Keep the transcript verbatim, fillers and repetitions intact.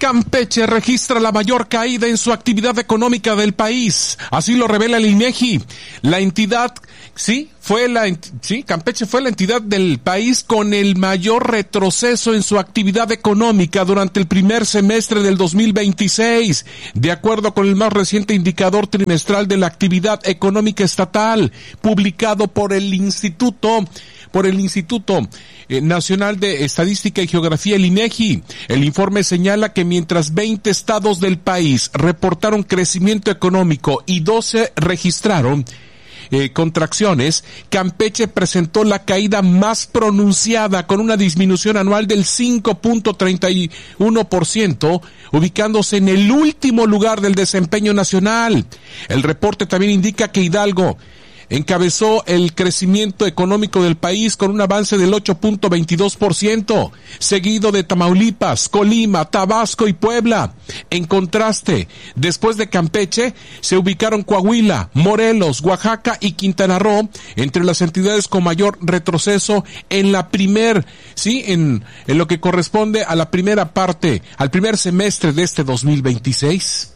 Campeche registra la mayor caída en su actividad económica del país. Así lo revela el INEGI. La entidad, sí, fue la, sí, Campeche fue la entidad del país con el mayor retroceso en su actividad económica durante el primer semestre del dos mil veintiséis, de acuerdo con el más reciente indicador trimestral de la actividad económica estatal, publicado por el Instituto por el Instituto Nacional de Estadística y Geografía, el INEGI. El informe señala que mientras veinte estados del país reportaron crecimiento económico y doce registraron Eh, contracciones, Campeche presentó la caída más pronunciada con una disminución anual del cinco punto treinta y uno por ciento, ubicándose en el último lugar del desempeño nacional. El reporte también indica que Hidalgo encabezó el crecimiento económico del país con un avance del ocho punto veintidós por ciento, seguido de Tamaulipas, Colima, Tabasco y Puebla. En contraste, después de Campeche, se ubicaron Coahuila, Morelos, Oaxaca y Quintana Roo entre las entidades con mayor retroceso en la primer, sí, en, en lo que corresponde a la primera parte, al primer semestre de este dos mil veintiséis.